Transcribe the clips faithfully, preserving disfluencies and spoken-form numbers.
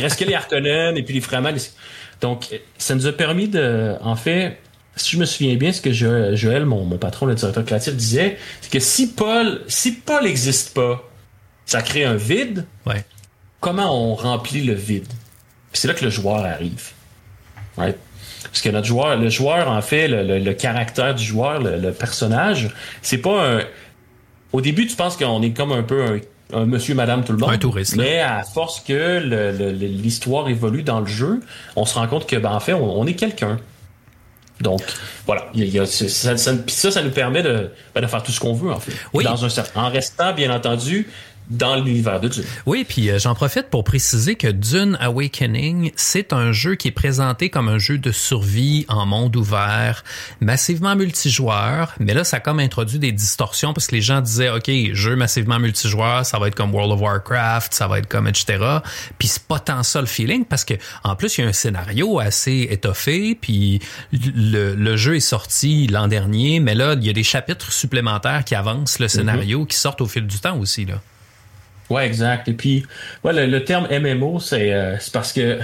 reste que les Harkonnen et puis les Fremen. Donc, ça nous a permis de, en fait, si je me souviens bien, ce que Jo- Joël, mon, mon patron, le directeur créatif, disait, c'est que si Paul, si Paul n'existe pas, ça crée un vide. Ouais. Comment on remplit le vide? Puis c'est là que le joueur arrive. Right? Parce que notre joueur, le joueur, en fait, le, le, le caractère du joueur, le, le personnage, c'est pas un. Au début, tu penses qu'on est comme un peu un, un monsieur, madame, tout le monde. Un touriste. Mais à force que le, le, l'histoire évolue dans le jeu, on se rend compte que, ben, en fait, on, on est quelqu'un. Donc, voilà. Il y a, ça, ça, ça, ça, ça nous permet de, ben, de faire tout ce qu'on veut, en fait. Oui. Dans un certain, en restant, bien entendu, dans l'univers de Dune. Oui, puis euh, j'en profite pour préciser que Dune Awakening, c'est un jeu qui est présenté comme un jeu de survie en monde ouvert, massivement multijoueur, mais là, ça a comme introduit des distorsions parce que les gens disaient, OK, jeu massivement multijoueur, ça va être comme World of Warcraft, ça va être comme et cetera. Puis c'est pas tant ça le feeling parce que en plus, il y a un scénario assez étoffé, puis le, le jeu est sorti l'an dernier, mais là, il y a des chapitres supplémentaires qui avancent le scénario, mm-hmm. qui sortent au fil du temps aussi, là. Ouais, exact. Et puis, ouais, le, le terme M M O, c'est, euh, c'est parce que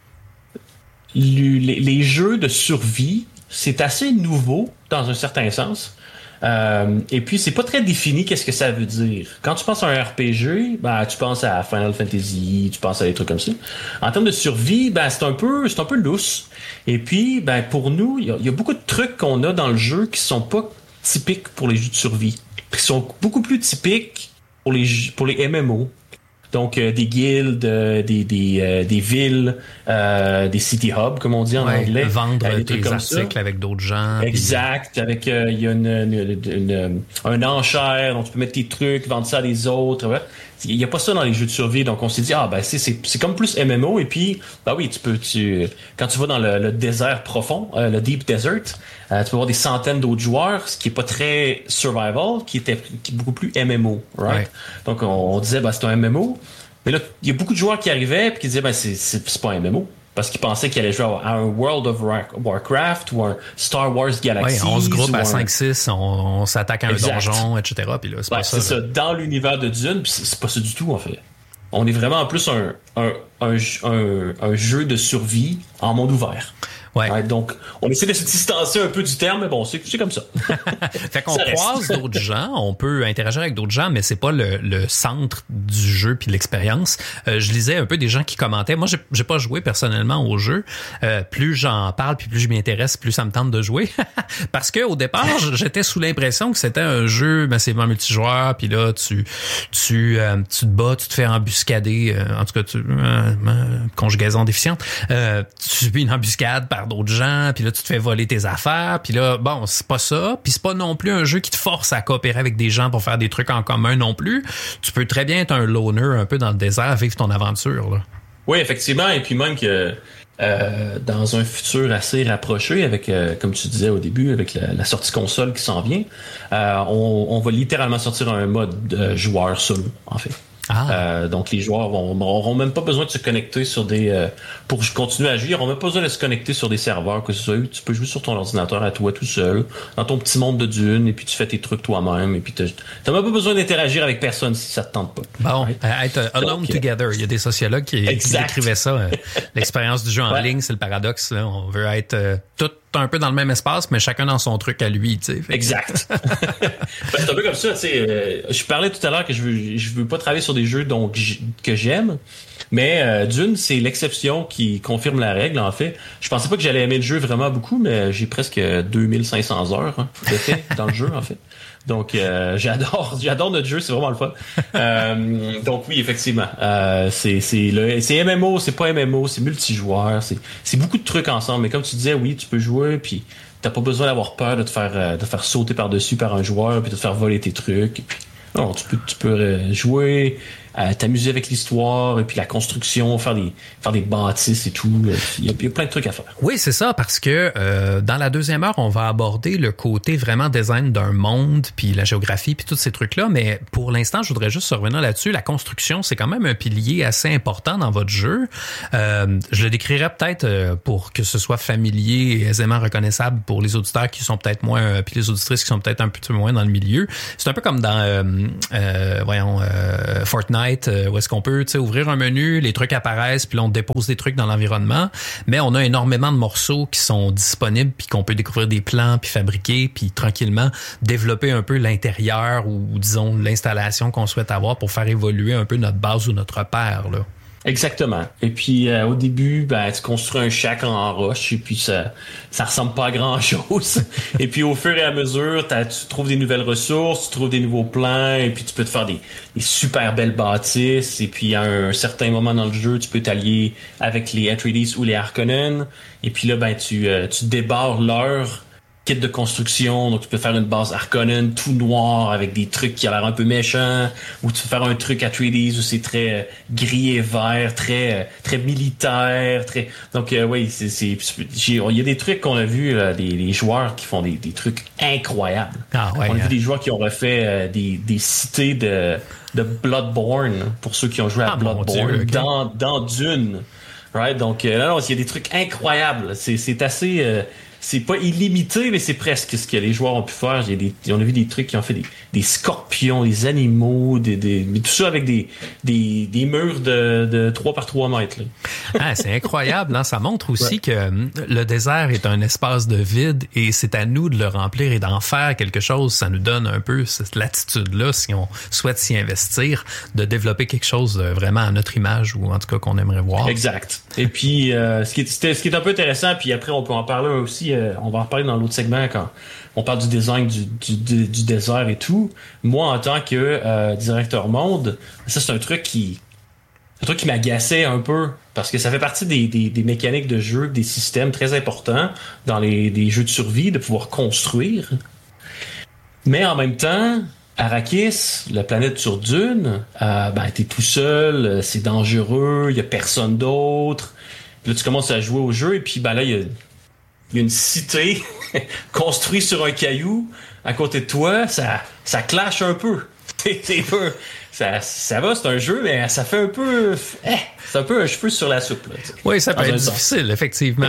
les, les jeux de survie, c'est assez nouveau dans un certain sens. Euh, et puis, c'est pas très défini qu'est-ce que ça veut dire. Quand tu penses à un R P G, ben, tu penses à Final Fantasy, tu penses à des trucs comme ça. En termes de survie, ben, c'est un peu, c'est un peu lousse. Et puis, ben, pour nous, il y, y a beaucoup de trucs qu'on a dans le jeu qui sont pas typiques pour les jeux de survie. Qui sont beaucoup plus typiques pour les pour les M M O. Donc euh, des guildes, euh, des des euh, des villes, euh, des city hubs comme on dit en ouais, anglais. Vendre euh, tes articles ça. Avec d'autres gens. Exact. Puis... Avec il euh, y a une, une, une, une un enchère, donc tu peux mettre tes trucs, vendre ça à des autres. Ouais. Il y a pas ça dans les jeux de survie, donc on s'est dit ah ben c'est c'est c'est comme plus M M O et puis bah oui tu peux tu quand tu vas dans le, le désert profond, euh, le deep desert, euh, tu peux avoir des centaines d'autres joueurs, ce qui est pas très survival, qui était qui est beaucoup plus M M O, right? Ouais. Donc on, on disait bah c'est un M M O, mais là il y a beaucoup de joueurs qui arrivaient puis qui disaient ben c'est c'est c'est pas un M M O. Parce qu'ils pensaient qu'ils allaient jouer à un World of Warcraft ou un Star Wars Galaxy. Ouais, on se groupe à un... cinq six, on, on s'attaque à un exact. donjon, et cetera. Puis là, c'est ben, pas ça. C'est là. Ça, dans l'univers de Dune, puis c'est, c'est pas ça du tout, en fait. On est vraiment en plus un, un, un, un, un jeu de survie en monde ouvert. Ouais. Ouais, donc, on essaie de se distancer un peu du terme, mais bon, c'est, c'est comme ça. Fait qu'on ça croise d'autres gens, on peut interagir avec d'autres gens, mais c'est pas le, le centre du jeu puis de l'expérience. Euh, je lisais un peu des gens qui commentaient. Moi, j'ai, j'ai pas joué personnellement au jeu. Euh, plus j'en parle puis plus je m'y intéresse, plus ça me tente de jouer. Parce que au départ, j'étais sous l'impression que c'était un jeu massivement multijoueur. Puis là, tu tu euh, tu te bats, tu te fais embuscader. Euh, en tout cas, tu euh, conjugaison déficiente. Euh, tu subis une embuscade par d'autres gens, puis là tu te fais voler tes affaires, puis là bon c'est pas ça, puis c'est pas non plus un jeu qui te force à coopérer avec des gens pour faire des trucs en commun non plus. Tu peux très bien être un loner un peu dans le désert, vivre ton aventure là. Oui, effectivement, et puis même que euh, dans un futur assez rapproché, avec euh, comme tu disais au début, avec la, la sortie console qui s'en vient, euh, on, on va littéralement sortir un mode de joueur solo en fait. Ah. Euh, donc les joueurs vont, auront même pas besoin de se connecter sur des euh, pour continuer à jouer, ils auront même pas besoin de se connecter sur des serveurs que ce soit. Tu peux jouer sur ton ordinateur à toi tout seul, dans ton petit monde de Dune, et puis tu fais tes trucs toi-même, et puis t'as, t'as même pas besoin d'interagir avec personne si ça te tente pas. Bon, right? Être alone donc, together. Il y a des sociologues qui, qui décrivaient ça. L'expérience du jeu en ouais. ligne, c'est le paradoxe. Là. On veut être euh, tout un peu dans le même espace, mais chacun dans son truc à lui, tu sais. Exact. Ben, c'est un peu comme ça, tu sais. Euh, je parlais tout à l'heure que je veux, je veux pas travailler sur des jeux donc que j'aime, mais euh, Dune, c'est l'exception qui confirme la règle. En fait, je pensais pas que j'allais aimer le jeu vraiment beaucoup, mais j'ai presque deux mille cinq cents heures hein, de fait dans le jeu, en fait. Donc, euh, j'adore, j'adore notre jeu, c'est vraiment le fun. Euh, donc oui, effectivement, euh, c'est c'est le, c'est M M O, c'est pas M M O, c'est multijoueur, c'est c'est beaucoup de trucs ensemble. Mais comme tu disais, oui, tu peux jouer, puis t'as pas besoin d'avoir peur de te faire de te faire sauter par dessus par un joueur, puis de te faire voler tes trucs. Et puis non, tu peux tu peux jouer, euh, t'amuser avec l'histoire et puis la construction, faire des faire des bâtisses et tout. Il y a, il y a plein de trucs à faire. Oui, c'est ça, parce que euh, dans la deuxième heure, on va aborder le côté vraiment design d'un monde, puis la géographie, puis tous ces trucs-là. Mais pour l'instant, je voudrais juste revenir là-dessus. La construction, c'est quand même un pilier assez important dans votre jeu. Euh, je le décrirais peut-être euh, pour que ce soit familier et aisément reconnaissable pour les auditeurs qui sont peut-être moins, euh, puis les auditrices qui sont peut-être un peu moins dans le milieu. C'est un peu comme dans, euh, euh, voyons, euh, Fortnite. fenêtre euh, où est-ce qu'on peut, tu sais, ouvrir un menu, les trucs apparaissent, puis là, on dépose des trucs dans l'environnement. Mais on a énormément de morceaux qui sont disponibles, puis qu'on peut découvrir des plans, puis fabriquer, puis tranquillement développer un peu l'intérieur ou, disons, l'installation qu'on souhaite avoir pour faire évoluer un peu notre base ou notre repère, là. Exactement. Et puis euh, au début, ben tu construis un shack en roche et puis ça ça ressemble pas à grand chose. Et puis au fur et à mesure, tu trouves des nouvelles ressources, tu trouves des nouveaux plans et puis tu peux te faire des, des super belles bâtisses. Et puis à un certain moment dans le jeu, tu peux t'allier avec les Atreides ou les Harkonnen. Et puis là, ben tu euh, tu débarres leur kit de construction, donc tu peux faire une base Harkonnen tout noir avec des trucs qui a l'air un peu méchants, ou tu peux faire un truc Atreides où c'est très euh, gris et vert, très euh, très militaire, très donc euh, oui, c'est c'est il y a des trucs qu'on a vu là, des, des joueurs qui font des, des trucs incroyables. Ah ouais, on a hein. vu des joueurs qui ont refait euh, des des cités de de Bloodborne pour ceux qui ont joué à ah, Bloodborne Dieu, okay. dans dans Dune. Right? Donc euh, là, il y a des trucs incroyables, c'est c'est assez euh, c'est pas illimité, mais c'est presque ce que les joueurs ont pu faire. Il y a des, on a vu des trucs qui ont fait des, des scorpions, des animaux, des, des, mais tout ça avec des, des, des murs de, de trois par trois mètres. Là. Ah, c'est incroyable. Hein? Ça montre aussi ouais. que le désert est un espace de vide et c'est à nous de le remplir et d'en faire quelque chose. Ça nous donne un peu cette latitude-là, si on souhaite s'y investir, de développer quelque chose vraiment à notre image ou en tout cas qu'on aimerait voir. Exact. Et puis, euh, ce, qui est, ce qui est un peu intéressant, puis après on peut en parler aussi, euh, on va en reparler dans l'autre segment quand on parle du design du, du, du, du désert et tout. Moi, en tant que euh, directeur monde, ça c'est un truc qui un truc qui m'agaçait un peu parce que ça fait partie des, des, des mécaniques de jeu, des systèmes très importants dans les des jeux de survie, de pouvoir construire. Mais en même temps, Arrakis, la planète sur Dune, euh, ben t'es tout seul, c'est dangereux, il y a personne d'autre. Là, tu commences à jouer au jeu et puis ben là, il y a, il y a une cité construite sur un caillou à côté de toi, ça, ça clash un peu. C'est peu. Ça, ça va, c'est un jeu, mais ça fait un peu... Eh, c'est un peu un cheveu sur la soupe. Là, oui, ça peut être difficile, effectivement.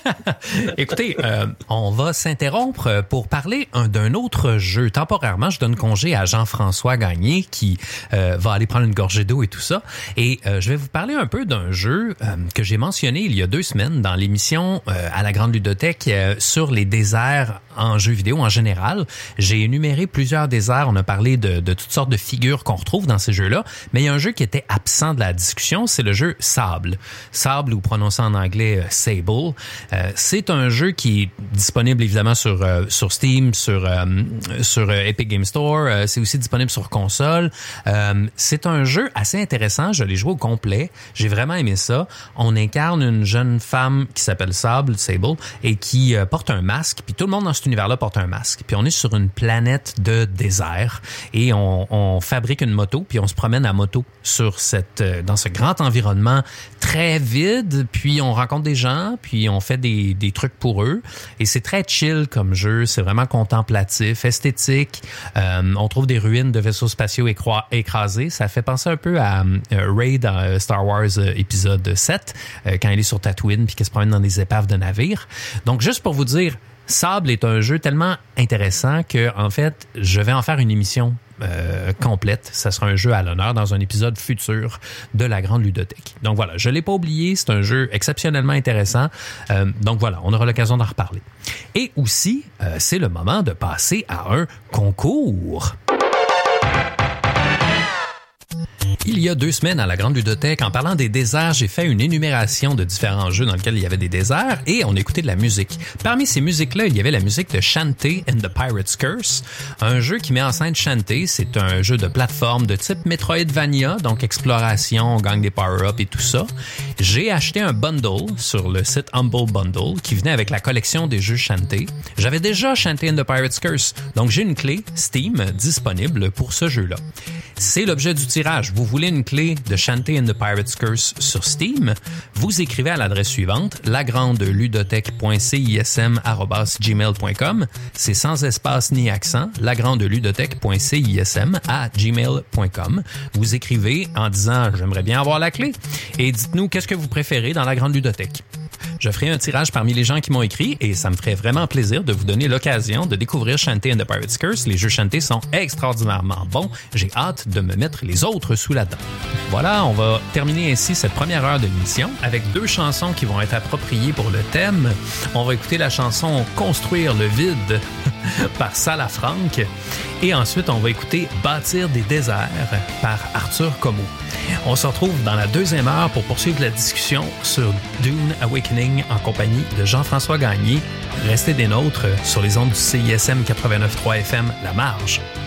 Écoutez, euh, on va s'interrompre pour parler un, d'un autre jeu. Temporairement, je donne congé à Jean-François Gagné qui euh, va aller prendre une gorgée d'eau et tout ça. Et euh, je vais vous parler un peu d'un jeu euh, que j'ai mentionné il y a deux semaines dans l'émission euh, à la Grande Ludothèque euh, sur les déserts en jeux vidéo en général. J'ai énuméré plusieurs déserts. On a parlé de, de toutes sortes de figures qu'on retrouve dans ces jeux-là. Mais il y a un jeu qui était absent de la discussion, c'est le jeu Sable. Sable, ou prononcé en anglais euh, Sable. Euh, c'est un jeu qui est disponible évidemment sur euh, sur Steam, sur euh, sur euh, Epic Game Store. Euh, c'est aussi disponible sur console. Euh, c'est un jeu assez intéressant. Je l'ai joué au complet. J'ai vraiment aimé ça. On incarne une jeune femme qui s'appelle Sable, Sable, et qui euh, porte un masque. Puis tout le monde dans cet univers-là porte un masque. Puis on est sur une planète de désert et on, on fabrique une moto. Puis on se promène à moto sur cette euh, dans ce grand environnement très vide, puis on rencontre des gens, puis on fait des, des trucs pour eux. Et c'est très chill comme jeu, c'est vraiment contemplatif, esthétique. Euh, on trouve des ruines de vaisseaux spatiaux écro- écrasés. Ça fait penser un peu à euh, Rey dans euh, Star Wars euh, épisode sept, euh, quand il est sur Tatooine, puis qu'il se promène dans des épaves de navires. Donc, juste pour vous dire, Sable est un jeu tellement intéressant que, en fait, je vais en faire une émission Euh, complète. Ça sera un jeu à l'honneur dans un épisode futur de la Grande Ludothèque. Donc voilà, je l'ai pas oublié, c'est un jeu exceptionnellement intéressant. Euh, donc voilà, on aura l'occasion d'en reparler. Et aussi, euh, c'est le moment de passer à un concours. Il y a deux semaines à la Grande Ludothèque, en parlant des déserts, j'ai fait une énumération de différents jeux dans lesquels il y avait des déserts et on écoutait de la musique. Parmi ces musiques-là, il y avait la musique de Shantae and the Pirate's Curse, un jeu qui met en scène Shantae. C'est un jeu de plateforme de type Metroidvania, donc exploration, on gagne des power-ups et tout ça. J'ai acheté un bundle sur le site Humble Bundle qui venait avec la collection des jeux Shantae. J'avais déjà Shantae and the Pirate's Curse, donc j'ai une clé Steam disponible pour ce jeu-là. C'est l'objet du tirage. Vous voulez une clé de Shantae and the Pirate's Curse sur Steam? Vous écrivez à l'adresse suivante, lagrandeludothèque point cism arobase gmail point com. C'est sans espace ni accent, lagrandeludothèque point cism à gmail point com. Vous écrivez en disant « J'aimerais bien avoir la clé » et dites-nous qu'est-ce que vous préférez dans la Grande Ludothèque. Je ferai un tirage parmi les gens qui m'ont écrit et ça me ferait vraiment plaisir de vous donner l'occasion de découvrir Shantae and the Pirate's Curse. Les jeux Shantae sont extraordinairement bons. J'ai hâte de me mettre les autres sous la dent. Voilà, on va terminer ainsi cette première heure de l'émission avec deux chansons qui vont être appropriées pour le thème. On va écouter la chanson « Construire le vide » par Salafranque et ensuite on va écouter « Bâtir des déserts » par Arthur Como. On se retrouve dans la deuxième heure pour poursuivre la discussion sur Dune Awakening en compagnie de Jean-François Gagné. Restez des nôtres sur les ondes du C I S M quatre-vingt-neuf point trois F M La Marge.